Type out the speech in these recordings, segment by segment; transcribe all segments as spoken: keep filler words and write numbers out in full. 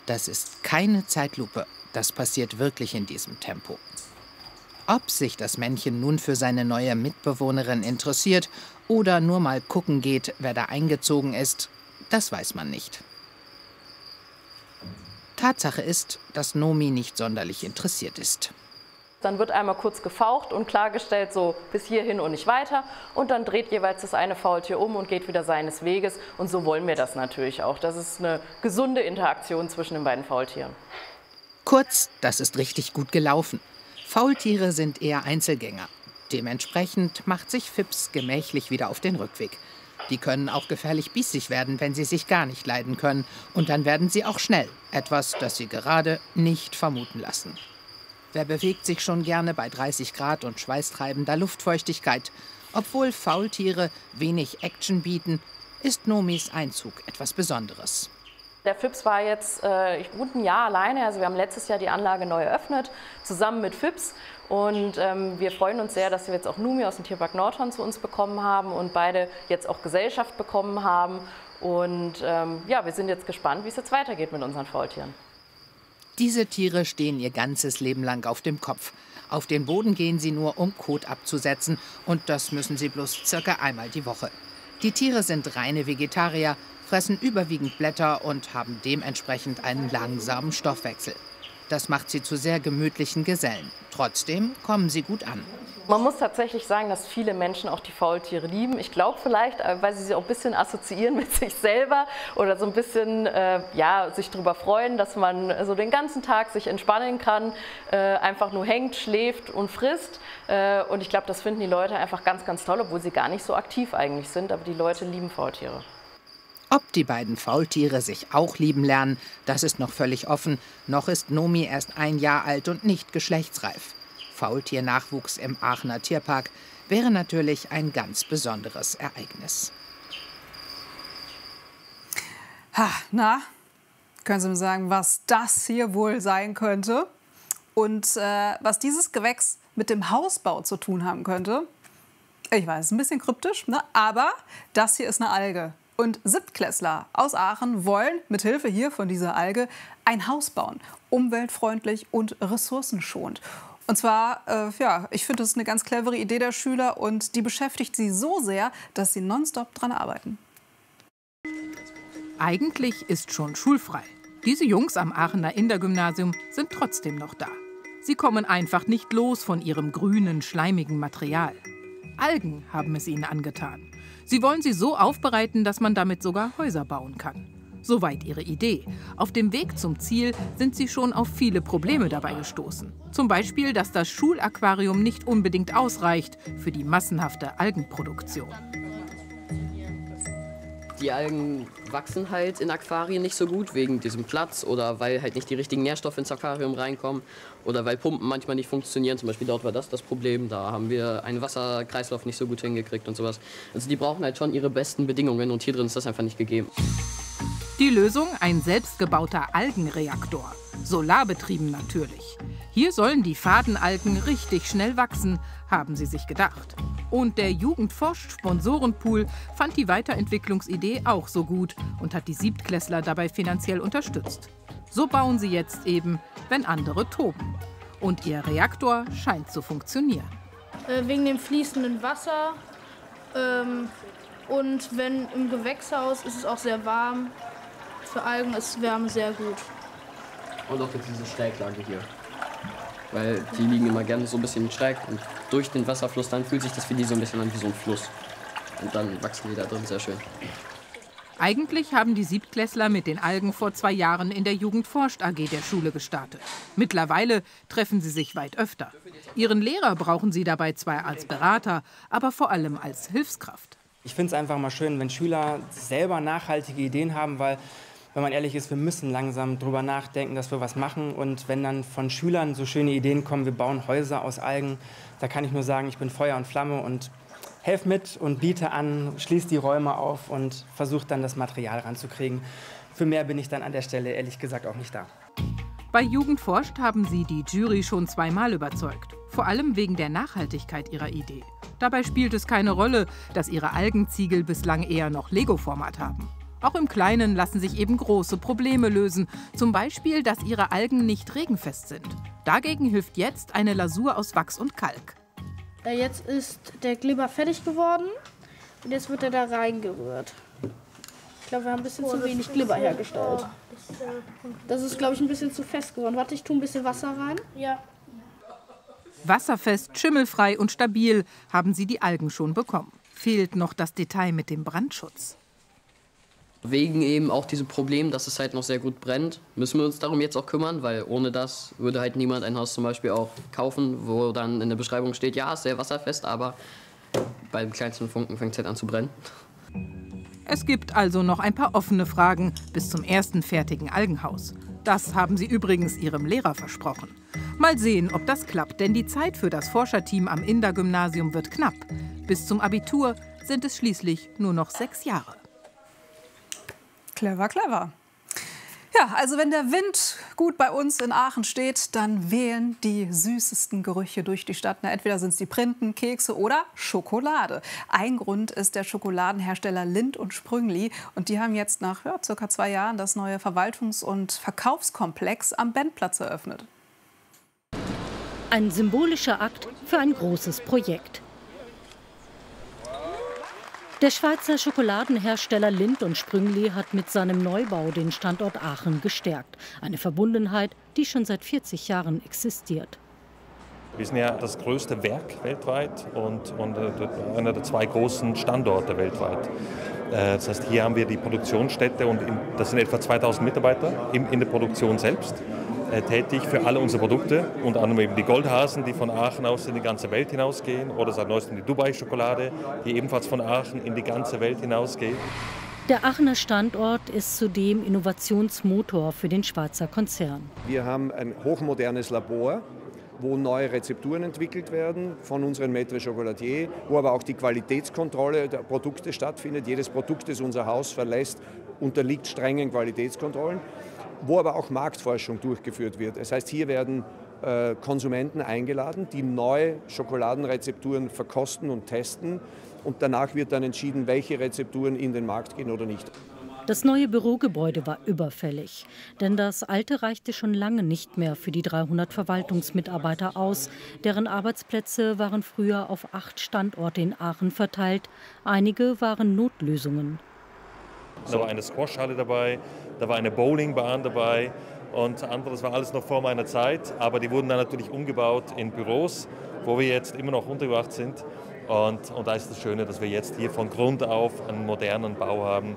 Das ist keine Zeitlupe. Das passiert wirklich in diesem Tempo. Ob sich das Männchen nun für seine neue Mitbewohnerin interessiert oder nur mal gucken geht, wer da eingezogen ist, das weiß man nicht. Tatsache ist, dass Nomi nicht sonderlich interessiert ist. Dann wird einmal kurz gefaucht und klargestellt, so bis hierhin und nicht weiter. Und dann dreht jeweils das eine Faultier um und geht wieder seines Weges. Und so wollen wir das natürlich auch. Das ist eine gesunde Interaktion zwischen den beiden Faultieren. Kurz, das ist richtig gut gelaufen. Faultiere sind eher Einzelgänger. Dementsprechend macht sich Fips gemächlich wieder auf den Rückweg. Die können auch gefährlich biesig werden, wenn sie sich gar nicht leiden können. Und dann werden sie auch schnell. Etwas, das sie gerade nicht vermuten lassen. Wer bewegt sich schon gerne bei dreißig Grad und schweißtreibender Luftfeuchtigkeit? Obwohl Faultiere wenig Action bieten, ist Nomis Einzug etwas Besonderes. Der Fips war jetzt äh, gut ein Jahr alleine. Also wir haben letztes Jahr die Anlage neu eröffnet, zusammen mit Fips. Und ähm, wir freuen uns sehr, dass wir jetzt auch Numi aus dem Tierpark Nordhorn zu uns bekommen haben und beide jetzt auch Gesellschaft bekommen haben. Und ähm, ja, wir sind jetzt gespannt, wie es jetzt weitergeht mit unseren Faultieren. Diese Tiere stehen ihr ganzes Leben lang auf dem Kopf. Auf den Boden gehen sie nur, um Kot abzusetzen. Und das müssen sie bloß circa einmal die Woche. Die Tiere sind reine Vegetarier, fressen überwiegend Blätter und haben dementsprechend einen langsamen Stoffwechsel. Das macht sie zu sehr gemütlichen Gesellen. Trotzdem kommen sie gut an. Man muss tatsächlich sagen, dass viele Menschen auch die Faultiere lieben. Ich glaube vielleicht, weil sie sich auch ein bisschen assoziieren mit sich selber oder so ein bisschen äh, ja, sich darüber freuen, dass man so den ganzen Tag sich entspannen kann, äh, einfach nur hängt, schläft und frisst. Äh, und ich glaube, das finden die Leute einfach ganz, ganz toll, obwohl sie gar nicht so aktiv eigentlich sind. Aber die Leute lieben Faultiere. Ob die beiden Faultiere sich auch lieben lernen, das ist noch völlig offen. Noch ist Nomi erst ein Jahr alt und nicht geschlechtsreif. Faultiernachwuchs im Aachener Tierpark wäre natürlich ein ganz besonderes Ereignis. Ha, na, können Sie mir sagen, was das hier wohl sein könnte? Und äh, was dieses Gewächs mit dem Hausbau zu tun haben könnte? Ich weiß, es ist ein bisschen kryptisch, ne? Aber das hier ist eine Alge. Und Siebtklässler aus Aachen wollen mit Hilfe hier von dieser Alge ein Haus bauen. Umweltfreundlich und ressourcenschonend. Und zwar, äh, ja, ich finde, das ist eine ganz clevere Idee der Schüler. Und die beschäftigt sie so sehr, dass sie nonstop dran arbeiten. Eigentlich ist schon schulfrei. Diese Jungs am Aachener Indergymnasium sind trotzdem noch da. Sie kommen einfach nicht los von ihrem grünen, schleimigen Material. Algen haben es ihnen angetan. Sie wollen sie so aufbereiten, dass man damit sogar Häuser bauen kann. Soweit ihre Idee. Auf dem Weg zum Ziel sind sie schon auf viele Probleme dabei gestoßen. Zum Beispiel, dass das Schulaquarium nicht unbedingt ausreicht für die massenhafte Algenproduktion. Die Algen wachsen halt in Aquarien nicht so gut wegen diesem Platz oder weil halt nicht die richtigen Nährstoffe ins Aquarium reinkommen oder weil Pumpen manchmal nicht funktionieren. Zum Beispiel dort war das das Problem, da haben wir einen Wasserkreislauf nicht so gut hingekriegt und sowas. Also die brauchen halt schon ihre besten Bedingungen und hier drin ist das einfach nicht gegeben. Die Lösung: ein selbstgebauter Algenreaktor. Solarbetrieben natürlich. Hier sollen die Fadenalgen richtig schnell wachsen, haben sie sich gedacht. Und der Jugendforscht-Sponsorenpool fand die Weiterentwicklungsidee auch so gut und hat die Siebtklässler dabei finanziell unterstützt. So bauen sie jetzt eben, wenn andere toben. Und ihr Reaktor scheint zu funktionieren. Äh, wegen dem fließenden Wasser. Ähm, und wenn im Gewächshaus ist es auch sehr warm. Für Algen ist Wärme sehr gut. Und auch jetzt diese Schräglage hier. Weil die liegen immer gerne so ein bisschen schräg und durch den Wasserfluss dann fühlt sich das für die so ein bisschen an wie so ein Fluss. Und dann wachsen die da drin sehr schön. Eigentlich haben die Siebtklässler mit den Algen vor zwei Jahren in der Jugendforscht A G der Schule gestartet. Mittlerweile treffen sie sich weit öfter. Ihren Lehrer brauchen sie dabei zwar als Berater, aber vor allem als Hilfskraft. Ich finde es einfach mal schön, wenn Schüler selber nachhaltige Ideen haben, weil, wenn man ehrlich ist, wir müssen langsam drüber nachdenken, dass wir was machen. Und wenn dann von Schülern so schöne Ideen kommen, wir bauen Häuser aus Algen, da kann ich nur sagen, ich bin Feuer und Flamme und helfe mit und biete an, schließe die Räume auf und versuche dann das Material ranzukriegen. Für mehr bin ich dann an der Stelle ehrlich gesagt auch nicht da. Bei Jugendforscht haben sie die Jury schon zweimal überzeugt. Vor allem wegen der Nachhaltigkeit ihrer Idee. Dabei spielt es keine Rolle, dass ihre Algenziegel bislang eher noch Lego-Format haben. Auch im Kleinen lassen sich eben große Probleme lösen. Zum Beispiel, dass ihre Algen nicht regenfest sind. Dagegen hilft jetzt eine Lasur aus Wachs und Kalk. Jetzt ist der Glibber fertig geworden und jetzt wird er da reingerührt. Ich glaube, wir haben ein bisschen zu wenig Glibber hergestellt. Das ist, glaube ich, ein bisschen zu fest geworden. Warte, ich tue ein bisschen Wasser rein. Ja. Wasserfest, schimmelfrei und stabil haben sie die Algen schon bekommen. Fehlt noch das Detail mit dem Brandschutz. Wegen eben auch diesem Problem, dass es halt noch sehr gut brennt, müssen wir uns darum jetzt auch kümmern, weil ohne das würde halt niemand ein Haus zum Beispiel auch kaufen, wo dann in der Beschreibung steht, ja, ist sehr wasserfest, aber beim kleinsten Funken fängt es halt an zu brennen. Es gibt also noch ein paar offene Fragen bis zum ersten fertigen Algenhaus. Das haben sie übrigens ihrem Lehrer versprochen. Mal sehen, ob das klappt, denn die Zeit für das Forscherteam am Indergymnasium wird knapp. Bis zum Abitur sind es schließlich nur noch sechs Jahre. Clever, clever. Ja, also wenn der Wind gut bei uns in Aachen steht, dann wehen die süßesten Gerüche durch die Stadt. Na, entweder sind es die Printen, Kekse oder Schokolade. Ein Grund ist der Schokoladenhersteller Lindt und Sprüngli. Und die haben jetzt nach ja, circa zwei Jahren das neue Verwaltungs- und Verkaufskomplex am Bendplatz eröffnet. Ein symbolischer Akt für ein großes Projekt. Der Schweizer Schokoladenhersteller Lindt und Sprüngli hat mit seinem Neubau den Standort Aachen gestärkt. Eine Verbundenheit, die schon seit vierzig Jahren existiert. Wir sind ja das größte Werk weltweit und, und einer der zwei großen Standorte weltweit. Das heißt, hier haben wir die Produktionsstätte und in, das sind etwa zweitausend Mitarbeiter in, in der Produktion selbst. Tätig für alle unsere Produkte, unter anderem eben die Goldhasen, die von Aachen aus in die ganze Welt hinausgehen, oder seit neuestem die Dubai-Schokolade, die ebenfalls von Aachen in die ganze Welt hinausgeht. Der Aachener Standort ist zudem Innovationsmotor für den Schweizer Konzern. Wir haben ein hochmodernes Labor, wo neue Rezepturen entwickelt werden von unseren Maîtres Chocolatiers, wo aber auch die Qualitätskontrolle der Produkte stattfindet. Jedes Produkt, das unser Haus verlässt, unterliegt strengen Qualitätskontrollen, wo aber auch Marktforschung durchgeführt wird. Das heißt, hier werden äh, Konsumenten eingeladen, die neue Schokoladenrezepturen verkosten und testen. Und danach wird dann entschieden, welche Rezepturen in den Markt gehen oder nicht. Das neue Bürogebäude war überfällig, denn das alte reichte schon lange nicht mehr für die dreihundert Verwaltungsmitarbeiter aus. Deren Arbeitsplätze waren früher auf acht Standorte in Aachen verteilt. Einige waren Notlösungen. Da war eine Squashhalle dabei, da war eine Bowlingbahn dabei und anderes war alles noch vor meiner Zeit. Aber die wurden dann natürlich umgebaut in Büros, wo wir jetzt immer noch untergebracht sind. Und, und da ist das Schöne, dass wir jetzt hier von Grund auf einen modernen Bau haben.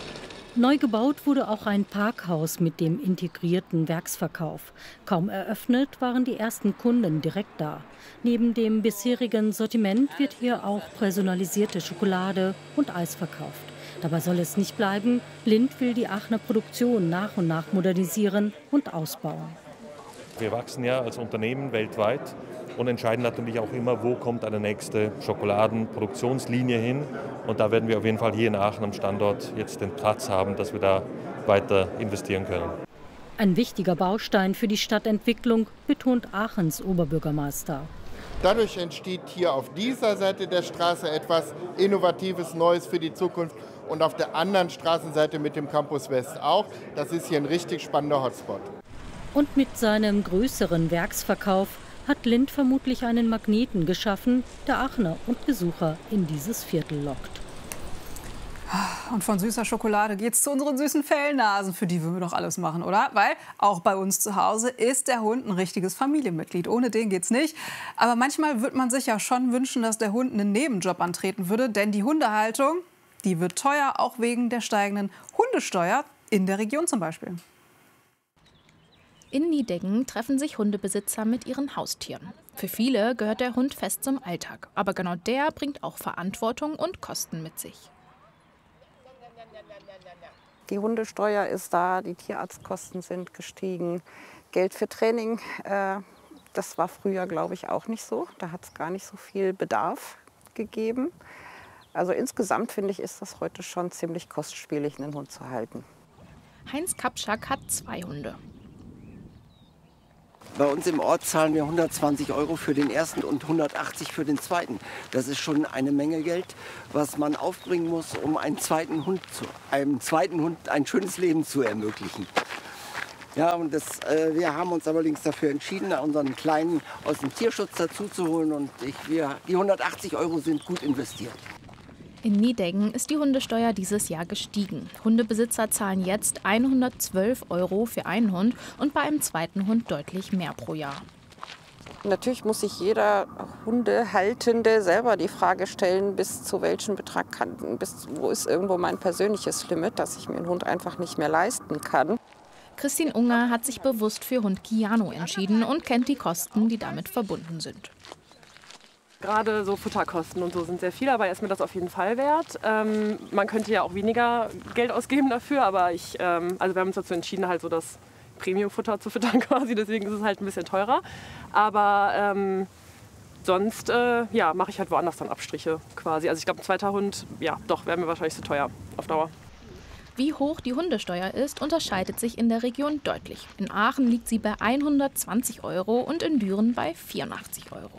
Neu gebaut wurde auch ein Parkhaus mit dem integrierten Werksverkauf. Kaum eröffnet waren die ersten Kunden direkt da. Neben dem bisherigen Sortiment wird hier auch personalisierte Schokolade und Eis verkauft. Dabei soll es nicht bleiben. Lindt will die Aachener Produktion nach und nach modernisieren und ausbauen. Wir wachsen ja als Unternehmen weltweit und entscheiden natürlich auch immer, wo kommt eine nächste Schokoladenproduktionslinie hin. Und da werden wir auf jeden Fall hier in Aachen am Standort jetzt den Platz haben, dass wir da weiter investieren können. Ein wichtiger Baustein für die Stadtentwicklung, betont Aachens Oberbürgermeister. Dadurch entsteht hier auf dieser Seite der Straße etwas Innovatives, Neues für die Zukunft. Und auf der anderen Straßenseite mit dem Campus West auch. Das ist hier ein richtig spannender Hotspot. Und mit seinem größeren Werksverkauf hat Lindt vermutlich einen Magneten geschaffen, der Aachener und Besucher in dieses Viertel lockt. Und von süßer Schokolade geht's zu unseren süßen Fellnasen. Für die würden wir doch alles machen, oder? Weil auch bei uns zu Hause ist der Hund ein richtiges Familienmitglied. Ohne den geht's nicht. Aber manchmal würde man sich ja schon wünschen, dass der Hund einen Nebenjob antreten würde. Denn die Hundehaltung, die wird teuer, auch wegen der steigenden Hundesteuer in der Region zum Beispiel. In Niedeggen treffen sich Hundebesitzer mit ihren Haustieren. Für viele gehört der Hund fest zum Alltag. Aber genau der bringt auch Verantwortung und Kosten mit sich. Die Hundesteuer ist da, die Tierarztkosten sind gestiegen. Geld für Training, äh, das war früher, glaube ich, auch nicht so. Da hat es gar nicht so viel Bedarf gegeben. Also insgesamt, finde ich, ist das heute schon ziemlich kostspielig, einen Hund zu halten. Heinz Kapschak hat zwei Hunde. Bei uns im Ort zahlen wir hundertzwanzig Euro für den ersten und hundertachtzig für den zweiten. Das ist schon eine Menge Geld, was man aufbringen muss, um einen zweiten Hund zu, einem zweiten Hund ein schönes Leben zu ermöglichen. Ja, und das, äh, wir haben uns allerdings dafür entschieden, unseren Kleinen aus dem Tierschutz dazu zu holen. Und ich, wir, die hundertachtzig Euro sind gut investiert. In Nideggen ist die Hundesteuer dieses Jahr gestiegen. Hundebesitzer zahlen jetzt hundertzwölf Euro für einen Hund und bei einem zweiten Hund deutlich mehr pro Jahr. Natürlich muss sich jeder Hundehaltende selber die Frage stellen, bis zu welchem Betrag kann, bis wo ist irgendwo mein persönliches Limit, dass ich mir einen Hund einfach nicht mehr leisten kann. Christine Unger hat sich bewusst für Hund Kiano entschieden und kennt die Kosten, die damit verbunden sind. Gerade so Futterkosten und so sind sehr viel, aber er ist mir das auf jeden Fall wert. Ähm, man könnte ja auch weniger Geld ausgeben dafür, aber ich, ähm, also wir haben uns dazu entschieden, halt so das Premium-Futter zu füttern quasi, deswegen ist es halt ein bisschen teurer. Aber ähm, sonst äh, ja, mache ich halt woanders dann Abstriche quasi. Also ich glaube, ein zweiter Hund, ja, doch, wäre mir wahrscheinlich zu teuer auf Dauer. Wie hoch die Hundesteuer ist, unterscheidet sich in der Region deutlich. In Aachen liegt sie bei hundertzwanzig Euro und in Düren bei vierundachtzig Euro.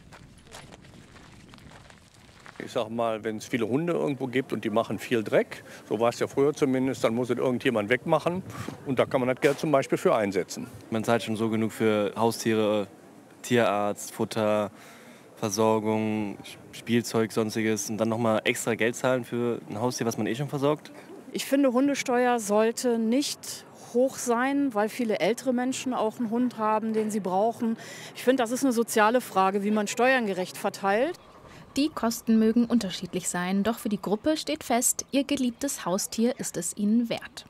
Ich sag mal, wenn es viele Hunde irgendwo gibt und die machen viel Dreck, so war es ja früher zumindest, dann muss es irgendjemand wegmachen und da kann man das Geld zum Beispiel für einsetzen. Man zahlt schon so genug für Haustiere, Tierarzt, Futter, Versorgung, Spielzeug, sonstiges und dann nochmal extra Geld zahlen für ein Haustier, was man eh schon versorgt. Ich finde, Hundesteuer sollte nicht hoch sein, weil viele ältere Menschen auch einen Hund haben, den sie brauchen. Ich finde, das ist eine soziale Frage, wie man Steuern gerecht verteilt. Die Kosten mögen unterschiedlich sein, doch für die Gruppe steht fest, ihr geliebtes Haustier ist es ihnen wert.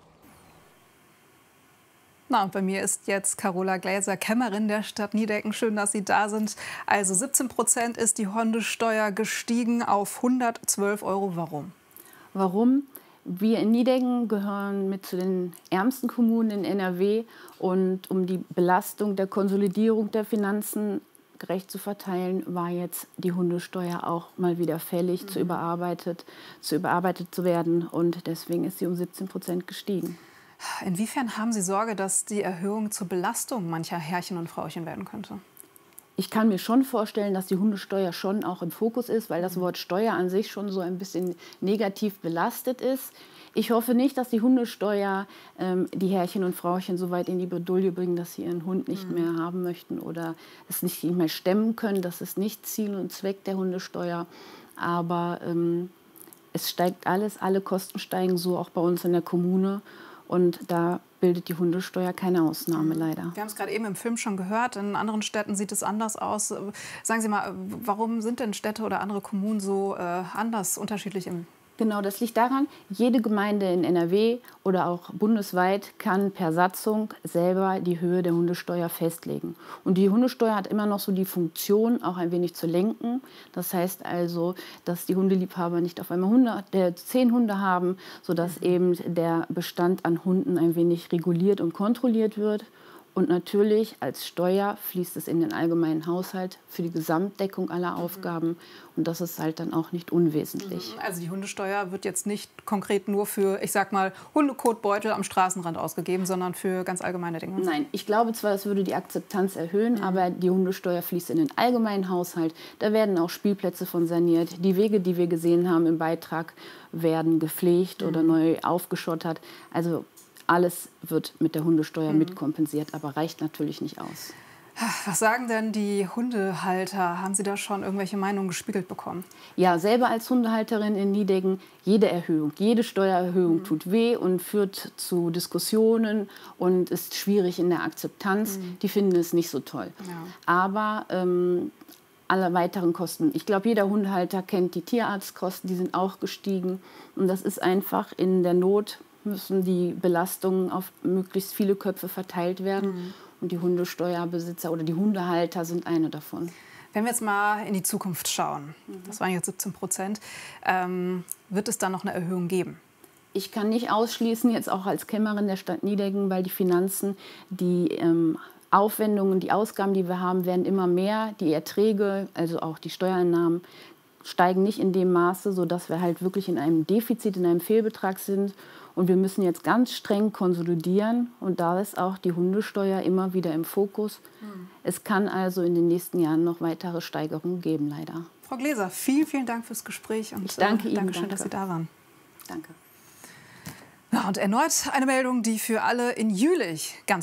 Na, und bei mir ist jetzt Carola Gläser, Kämmerin der Stadt Nideggen. Schön, dass Sie da sind. Also siebzehn Prozent ist die Hundesteuer gestiegen auf hundertzwölf Euro. Warum? Warum? Wir in Nideggen gehören mit zu den ärmsten Kommunen in N R W. Und um die Belastung der Konsolidierung der Finanzen gerecht zu verteilen, war jetzt die Hundesteuer auch mal wieder fällig, mhm. zu, überarbeitet, zu überarbeitet zu werden. Und deswegen ist sie um siebzehn Prozent gestiegen. Inwiefern haben Sie Sorge, dass die Erhöhung zur Belastung mancher Herrchen und Frauchen werden könnte? Ich kann mir schon vorstellen, dass die Hundesteuer schon auch im Fokus ist, weil das Wort Steuer an sich schon so ein bisschen negativ belastet ist. Ich hoffe nicht, dass die Hundesteuer ähm, die Herrchen und Frauchen so weit in die Bredouille bringen, dass sie ihren Hund nicht mehr haben möchten oder es nicht mehr stemmen können. Das ist nicht Ziel und Zweck der Hundesteuer. Aber ähm, es steigt alles, alle Kosten steigen, so auch bei uns in der Kommune. Und da bildet die Hundesteuer keine Ausnahme, leider. Wir haben es gerade eben im Film schon gehört. In anderen Städten sieht es anders aus. Sagen Sie mal, warum sind denn Städte oder andere Kommunen so äh, anders, unterschiedlich im Genau, das liegt daran, jede Gemeinde in N R W oder auch bundesweit kann per Satzung selber die Höhe der Hundesteuer festlegen. Und die Hundesteuer hat immer noch so die Funktion, auch ein wenig zu lenken. Das heißt also, dass die Hundeliebhaber nicht auf einmal hundert, äh, zehn Hunde haben, sodass eben der Bestand an Hunden ein wenig reguliert und kontrolliert wird. Und natürlich als Steuer fließt es in den allgemeinen Haushalt für die Gesamtdeckung aller Aufgaben. Und das ist halt dann auch nicht unwesentlich. Also die Hundesteuer wird jetzt nicht konkret nur für, ich sag mal, Hundekotbeutel am Straßenrand ausgegeben, sondern für ganz allgemeine Dinge. Nein, ich glaube zwar, es würde die Akzeptanz erhöhen, mhm. aber die Hundesteuer fließt in den allgemeinen Haushalt. Da werden auch Spielplätze von saniert. Die Wege, die wir gesehen haben im Beitrag, werden gepflegt mhm. oder neu aufgeschottert. Also alles wird mit der Hundesteuer mhm. mitkompensiert, aber reicht natürlich nicht aus. Was sagen denn die Hundehalter? Haben Sie da schon irgendwelche Meinungen gespiegelt bekommen? Ja, selber als Hundehalterin in Nideggen, jede Erhöhung, jede Steuererhöhung mhm. tut weh und führt zu Diskussionen und ist schwierig in der Akzeptanz. Mhm. Die finden es nicht so toll. Ja. Aber ähm, alle weiteren Kosten, ich glaube, jeder Hundehalter kennt die Tierarztkosten, die sind auch gestiegen. Und das ist einfach in der Not, müssen die Belastungen auf möglichst viele Köpfe verteilt werden. Mhm. Und die Hundesteuerbesitzer oder die Hundehalter sind eine davon. Wenn wir jetzt mal in die Zukunft schauen, mhm. das waren jetzt siebzehn Prozent, ähm, wird es da noch eine Erhöhung geben? Ich kann nicht ausschließen, jetzt auch als Kämmerin der Stadt Nideggen, weil die Finanzen, die ähm, Aufwendungen, die Ausgaben, die wir haben, werden immer mehr. Die Erträge, also auch die Steuereinnahmen, steigen nicht in dem Maße, sodass wir halt wirklich in einem Defizit, in einem Fehlbetrag sind. Und wir müssen jetzt ganz streng konsolidieren. Und da ist auch die Hundesteuer immer wieder im Fokus. Mhm. Es kann also in den nächsten Jahren noch weitere Steigerungen geben, leider. Frau Gläser, vielen, vielen Dank fürs Gespräch. Und ich danke äh, Ihnen. Dankeschön, Danke. dass Sie da waren. Danke. Ja, und erneut eine Meldung, die für alle in Jülich ganz